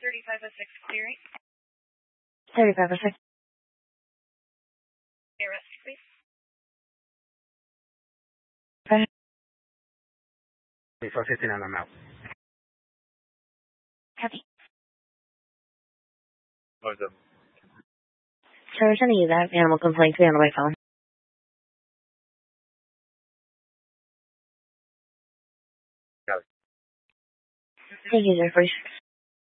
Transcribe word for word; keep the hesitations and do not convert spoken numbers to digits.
thirty-five oh six clearing. thirty-five oh six. Arrest, please. four fifty-nine, I'm out. Copy. What's up? So we're sending you that animal complaint to be on the way phone. Got it. Thank you, zero forty-six.